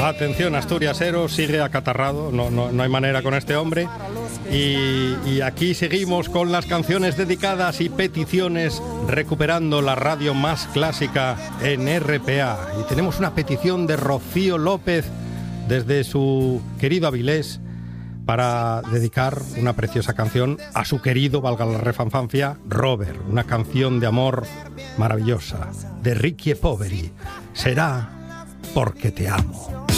Atención, Asturiasero, sigue acatarrado, no hay manera con este hombre. Y aquí seguimos con las canciones dedicadas y peticiones, recuperando la radio más clásica en RPA. Y tenemos una petición de Rocío López desde su querido Avilés para dedicar una preciosa canción a su querido, valga la refanfancia, Robert. Una canción de amor maravillosa de Ricky e Poveri. Será porque te amo.